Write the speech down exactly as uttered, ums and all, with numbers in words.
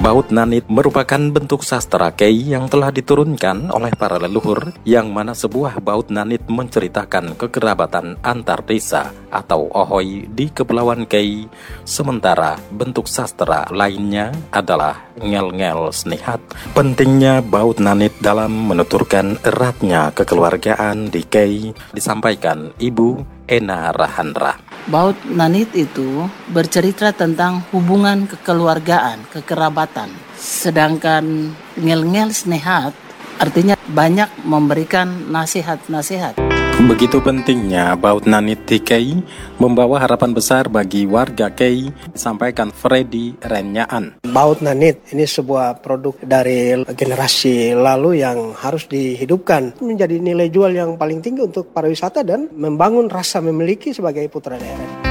Baut Nanit merupakan bentuk sastra kei yang telah diturunkan oleh para leluhur, yang mana sebuah baut nanit menceritakan kekerabatan antar desa atau ohoi di Kepulauan Kei, sementara bentuk sastra lainnya adalah ngel-ngel snehat. Pentingnya baut nanit dalam menuturkan eratnya kekeluargaan di Kei disampaikan Ibu Ena Rahandra. Baut nanit itu bercerita tentang hubungan kekeluargaan, kekerabatan. Sedangkan ngel-ngel snehat artinya banyak memberikan nasihat-nasihat. Begitu pentingnya baut nanit di Kei membawa harapan besar bagi warga Kei, disampaikan Freddy Renyaan. Baut nanit ini sebuah produk dari generasi lalu yang harus dihidupkan, menjadi nilai jual yang paling tinggi untuk pariwisata dan membangun rasa memiliki sebagai putra daerah.